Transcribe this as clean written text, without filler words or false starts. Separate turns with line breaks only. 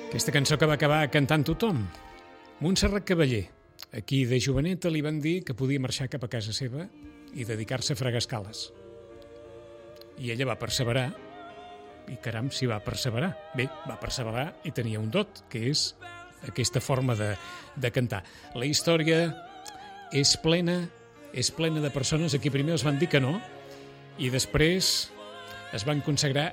Aquesta cançó que va acabar cantant tothom. Montserrat Cavaller. Aquí de joveneta li van dir que podia marxar cap a casa seva i dedicar-se a fregar escales. I ella va perseverar, i caram, si va perseverar. Bé, va perseverar i tenia un dot, que és aquesta forma de cantar. La història és plena de persones a qui primer els van dir que no i després es van consagrar